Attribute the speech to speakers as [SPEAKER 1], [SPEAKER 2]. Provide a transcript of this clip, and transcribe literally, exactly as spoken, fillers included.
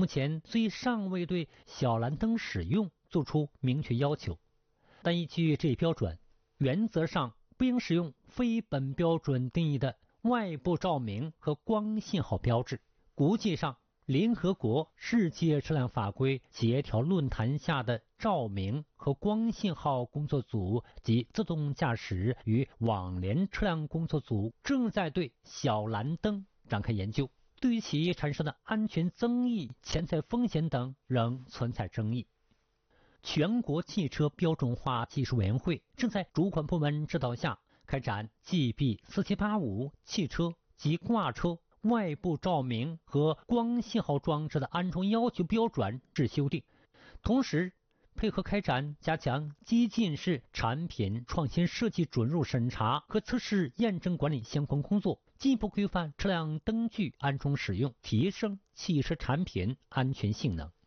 [SPEAKER 1] 目前虽尚未对小蓝灯使用做出明确要求，但依据这一标准，原则上不应使用非本标准定义的外部照明和光信号标志。国际上，联合国世界车辆法规协调论坛下的照明和光信号工作组及自动驾驶与网联车辆工作组正在对小蓝灯展开研究，对于其产生的安全争议、潜在风险等仍存在争议。全国汽车标准化技术委员会正在主管部门指导下开展 G B 四七八五 汽车及挂车外部照明和光信号装置的安装要求标准制修订，同时配合开展加强激进式产品创新设计准入审查和测试验证管理相关工作，进一步规范车辆灯具安装使用，提升汽车产品安全性能。